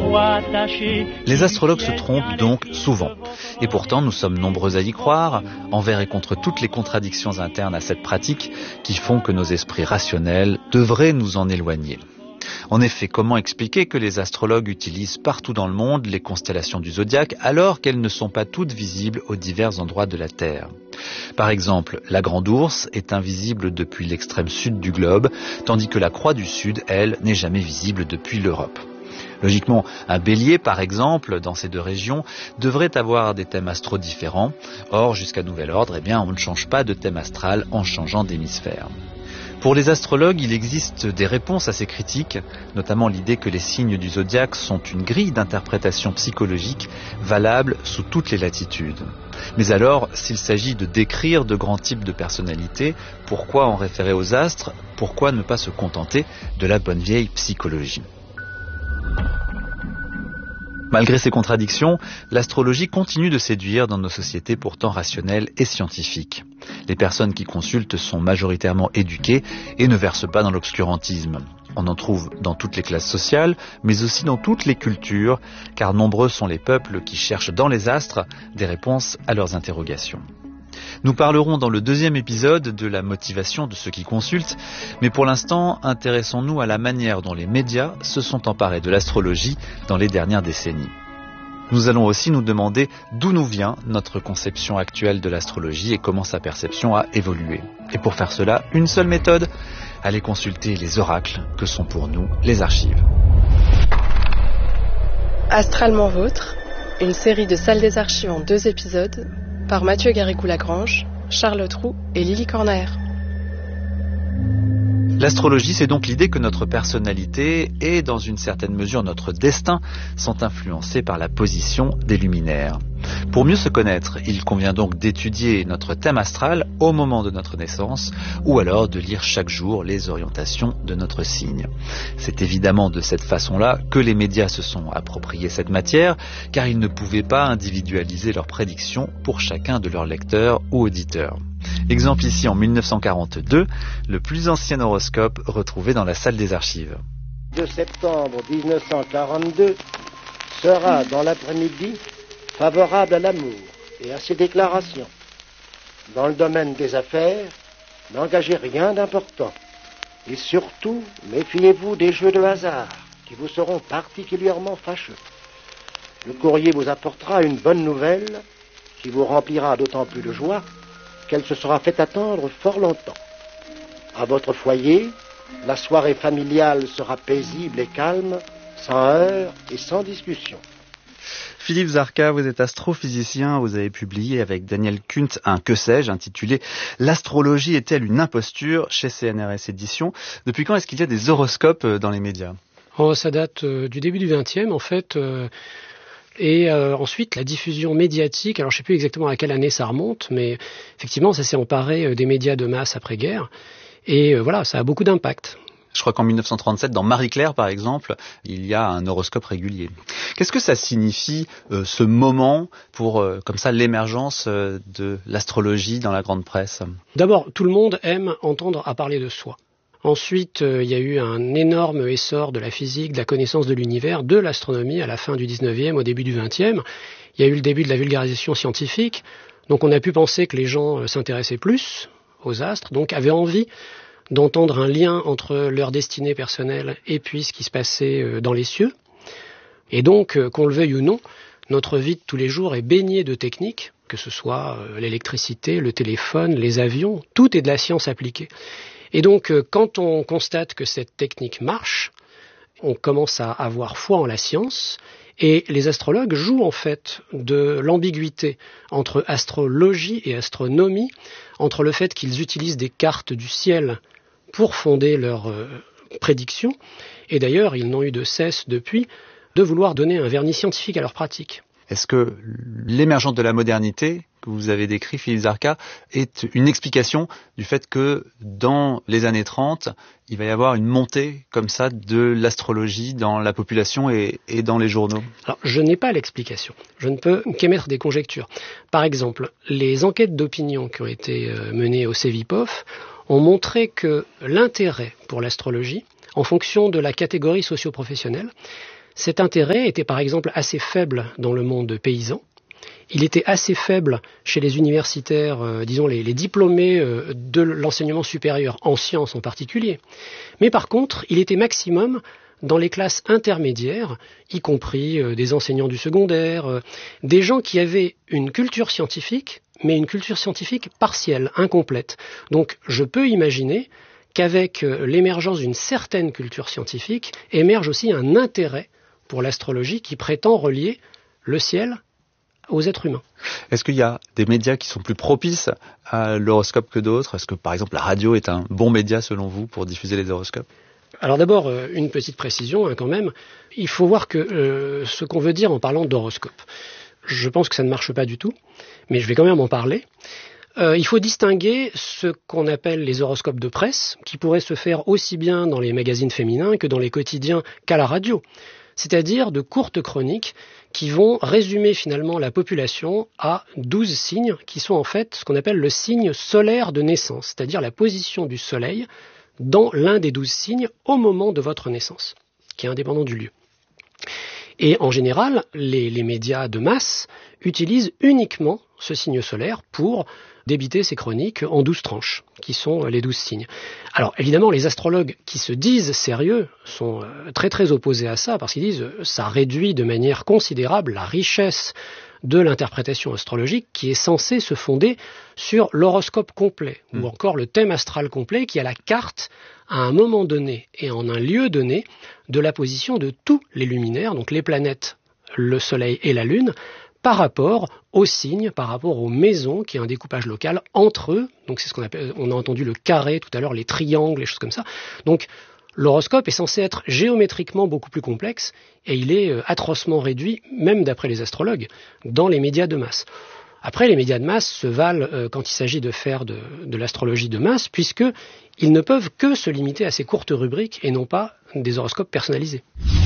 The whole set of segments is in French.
Les astrologues se trompent donc souvent. Et pourtant, nous sommes nombreux à y croire, envers et contre toutes les contradictions internes à cette pratique qui font que nos esprits rationnels devraient nous en éloigner. En effet, comment expliquer que les astrologues utilisent partout dans le monde les constellations du zodiaque alors qu'elles ne sont pas toutes visibles aux divers endroits de la Terre ? Par exemple, la Grande Ourse est invisible depuis l'extrême sud du globe, tandis que la Croix du Sud, elle, n'est jamais visible depuis l'Europe. Logiquement, un bélier, par exemple, dans ces deux régions, devrait avoir des thèmes astraux différents. Or, jusqu'à nouvel ordre, on ne change pas de thème astral en changeant d'hémisphère. Pour les astrologues, il existe des réponses à ces critiques, notamment l'idée que les signes du zodiaque sont une grille d'interprétation psychologique valable sous toutes les latitudes. Mais alors, s'il s'agit de décrire de grands types de personnalités, pourquoi en référer aux astres ? Pourquoi ne pas se contenter de la bonne vieille psychologie ? Malgré ces contradictions, l'astrologie continue de séduire dans nos sociétés pourtant rationnelles et scientifiques. Les personnes qui consultent sont majoritairement éduquées et ne versent pas dans l'obscurantisme. On en trouve dans toutes les classes sociales, mais aussi dans toutes les cultures, car nombreux sont les peuples qui cherchent dans les astres des réponses à leurs interrogations. Nous parlerons dans le deuxième épisode de la motivation de ceux qui consultent, mais pour l'instant, intéressons-nous à la manière dont les médias se sont emparés de l'astrologie dans les dernières décennies. Nous allons aussi nous demander d'où nous vient notre conception actuelle de l'astrologie et comment sa perception a évolué. Et pour faire cela, une seule méthode, aller consulter les oracles que sont pour nous les archives. Astralement Vôtre, une série de salles des archives en 2 épisodes, par Mathieu Garrigou-Lagrange, Charlotte Roux et Lily Corner. L'astrologie, c'est donc l'idée que notre personnalité et, dans une certaine mesure, notre destin sont influencés par la position des luminaires. Pour mieux se connaître, il convient donc d'étudier notre thème astral au moment de notre naissance ou alors de lire chaque jour les orientations de notre signe. C'est évidemment de cette façon-là que les médias se sont appropriés cette matière, car ils ne pouvaient pas individualiser leurs prédictions pour chacun de leurs lecteurs ou auditeurs. Exemple ici en 1942, le plus ancien horoscope retrouvé dans la salle des archives. Le 2 septembre 1942 sera dans l'après-midi favorable à l'amour et à ses déclarations. Dans le domaine des affaires, n'engagez rien d'important. Et surtout, méfiez-vous des jeux de hasard qui vous seront particulièrement fâcheux. Le courrier vous apportera une bonne nouvelle qui vous remplira d'autant plus de joie qu'elle se sera fait attendre fort longtemps. À votre foyer, la soirée familiale sera paisible et calme, sans heurts et sans discussion. Philippe Zarka, vous êtes astrophysicien, vous avez publié avec Daniel Kunt un Que sais-je intitulé « L'astrologie est-elle une imposture ?» chez CNRS Éditions. Depuis quand est-ce qu'il y a des horoscopes dans les médias ? Ça date du début du XXe en fait. Et ensuite, la diffusion médiatique, alors je ne sais plus exactement à quelle année ça remonte, mais effectivement, ça s'est emparé des médias de masse après-guerre. Et voilà, ça a beaucoup d'impact. Je crois qu'en 1937, dans Marie-Claire, par exemple, il y a un horoscope régulier. Qu'est-ce que ça signifie, ce moment, pour, comme ça, l'émergence de l'astrologie dans la grande presse ? D'abord, tout le monde aime entendre à parler de soi. Ensuite, il y a eu un énorme essor de la physique, de la connaissance de l'univers, de l'astronomie à la fin du 19e, au début du 20e. Il y a eu le début de la vulgarisation scientifique. Donc on a pu penser que les gens s'intéressaient plus aux astres, donc avaient envie d'entendre un lien entre leur destinée personnelle et puis ce qui se passait dans les cieux. Et donc, qu'on le veuille ou non, notre vie de tous les jours est baignée de techniques, que ce soit l'électricité, le téléphone, les avions, tout est de la science appliquée. Et donc, quand on constate que cette technique marche, on commence à avoir foi en la science, et les astrologues jouent en fait de l'ambiguïté entre astrologie et astronomie, entre le fait qu'ils utilisent des cartes du ciel pour fonder leurs prédictions, et d'ailleurs, ils n'ont eu de cesse depuis de vouloir donner un vernis scientifique à leur pratique. Est-ce que l'émergence de la modernité que vous avez décrit, Philippe Zarka, est une explication du fait que dans les années 30, il va y avoir une montée comme ça de l'astrologie dans la population et dans les journaux ? Alors, je n'ai pas l'explication. Je ne peux qu'émettre des conjectures. Par exemple, les enquêtes d'opinion qui ont été menées au Cevipof ont montré que l'intérêt pour l'astrologie, en fonction de la catégorie socio-professionnelle, Cet intérêt était par exemple assez faible dans le monde paysan. Il était assez faible chez les universitaires, disons les diplômés de l'enseignement supérieur, en sciences en particulier. Mais par contre, il était maximum dans les classes intermédiaires, y compris des enseignants du secondaire, des gens qui avaient une culture scientifique, mais une culture scientifique partielle, incomplète. Donc je peux imaginer qu'avec l'émergence d'une certaine culture scientifique, émerge aussi un intérêt pour l'astrologie qui prétend relier le ciel aux êtres humains. Est-ce qu'il y a des médias qui sont plus propices à l'horoscope que d'autres? Est-ce que, par exemple, la radio est un bon média, selon vous, pour diffuser les horoscopes? Alors d'abord, une petite précision quand même. Il faut voir que ce qu'on veut dire en parlant d'horoscope. Je pense que ça ne marche pas du tout, mais je vais quand même en parler. Il faut distinguer ce qu'on appelle les horoscopes de presse, qui pourraient se faire aussi bien dans les magazines féminins que dans les quotidiens qu'à la radio. C'est-à-dire de courtes chroniques qui vont résumer finalement la population à 12 signes qui sont en fait ce qu'on appelle le signe solaire de naissance, c'est-à-dire la position du soleil dans l'un des 12 signes au moment de votre naissance, qui est indépendant du lieu. Et en général, les médias de masse utilisent uniquement ce signe solaire pour débiter ces chroniques en 12 tranches, qui sont les 12 signes. Alors évidemment, les astrologues qui se disent sérieux sont très très opposés à ça, parce qu'ils disent ça réduit de manière considérable la richesse de l'interprétation astrologique qui est censée se fonder sur l'horoscope complet, ou encore le thème astral complet qui a la carte à un moment donné et en un lieu donné de la position de tous les luminaires, donc les planètes, le Soleil et la Lune, par rapport aux signes, par rapport aux maisons, qui est un découpage local entre eux. Donc c'est ce qu'on appelle, on a entendu le carré tout à l'heure, les triangles, les choses comme ça. Donc l'horoscope est censé être géométriquement beaucoup plus complexe et il est atrocement réduit, même d'après les astrologues, dans les médias de masse. Après, les médias de masse se valent quand il s'agit de faire de l'astrologie de masse, puisqu'ils ne peuvent que se limiter à ces courtes rubriques et non pas des horoscopes personnalisés.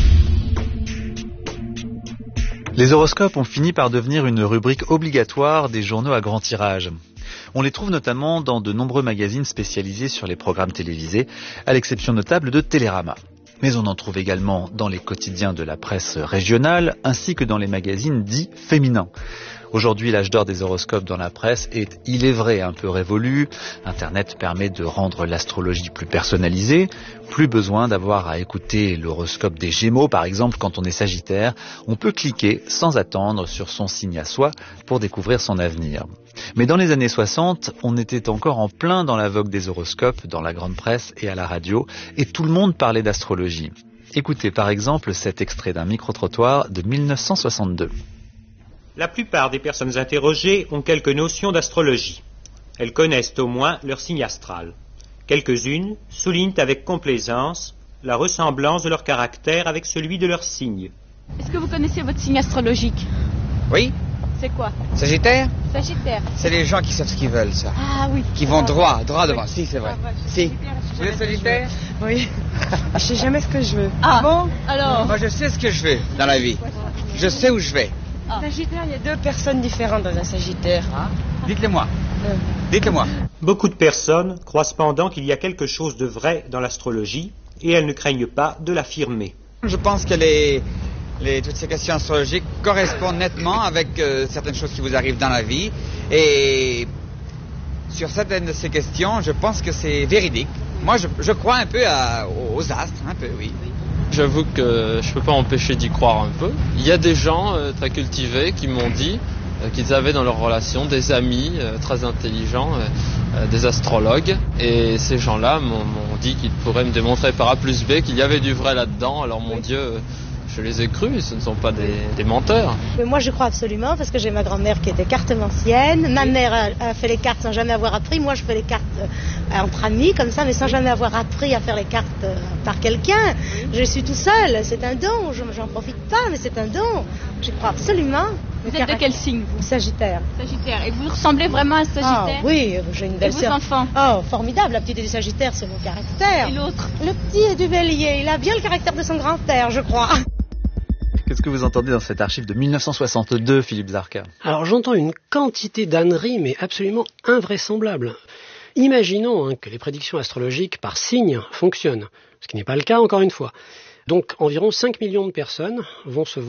Les horoscopes ont fini par devenir une rubrique obligatoire des journaux à grand tirage. On les trouve notamment dans de nombreux magazines spécialisés sur les programmes télévisés, à l'exception notable de Télérama. Mais on en trouve également dans les quotidiens de la presse régionale, ainsi que dans les magazines dits féminins. Aujourd'hui, l'âge d'or des horoscopes dans la presse est, il est vrai, un peu révolu. Internet permet de rendre l'astrologie plus personnalisée. Plus besoin d'avoir à écouter l'horoscope des Gémeaux, par exemple, quand on est Sagittaire. On peut cliquer sans attendre sur son signe à soi pour découvrir son avenir. Mais dans les années 60, on était encore en plein dans la vogue des horoscopes, dans la grande presse et à la radio, et tout le monde parlait d'astrologie. Écoutez par exemple cet extrait d'un micro-trottoir de 1962. La plupart des personnes interrogées ont quelques notions d'astrologie. Elles connaissent au moins leur signe astral. Quelques-unes soulignent avec complaisance la ressemblance de leur caractère avec celui de leur signe. Est-ce que vous connaissez votre signe astrologique? Oui. C'est quoi? Sagittaire? Sagittaire. C'est les gens qui savent ce qu'ils veulent, ça. Ah oui. Qui vont droit devant. Oui. Si, c'est vrai. Ah, ouais, si. Vous êtes Sagittaire? Oui. Je sais jamais ce que je veux. Ah bon? Alors? Moi, je sais ce que je veux dans la vie. Je sais où je vais. Ah. Sagittaire, il y a deux personnes différentes dans un Sagittaire. Ah. Dites-le-moi. Dites-le-moi. Beaucoup de personnes croient cependant qu'il y a quelque chose de vrai dans l'astrologie et elles ne craignent pas de l'affirmer. Je pense que toutes ces questions astrologiques correspondent nettement avec certaines choses qui vous arrivent dans la vie. Et sur certaines de ces questions, je pense que c'est véridique. Moi, je crois un peu aux astres, un peu, oui. J'avoue que je ne peux pas m'empêcher d'y croire un peu. Il y a des gens très cultivés qui m'ont dit qu'ils avaient dans leur relation des amis très intelligents, des astrologues. Et ces gens-là m'ont dit qu'ils pourraient me démontrer par A plus B qu'il y avait du vrai là-dedans. Alors mon Dieu, je les ai crus, ce ne sont pas des menteurs. Mais moi je crois absolument parce que j'ai ma grand-mère qui était cartomancienne. Ma mère a fait les cartes sans jamais avoir appris. Moi je fais les cartes entre amis comme ça, mais sans jamais avoir appris à faire les cartes par quelqu'un. Je suis tout seul, c'est un don, j'en profite pas, mais c'est un don. Je crois absolument. Vous êtes de quel signe? Sagittaire. Sagittaire. Et vous ressemblez vraiment à un Sagittaire? Ah, oui, j'ai une belle sœur. Et vos enfants? Oh, formidable, la petite est du Sagittaire, c'est mon caractère. Et l'autre? Le petit est du Bélier, il a bien le caractère de son grand-père, je crois. Qu'est-ce que vous entendez dans cette archive de 1962, Philippe Zarka? Alors j'entends une quantité d'âneries, mais absolument invraisemblable. Imaginons que les prédictions astrologiques par signe fonctionnent, ce qui n'est pas le cas encore une fois. Donc environ 5 millions de personnes vont se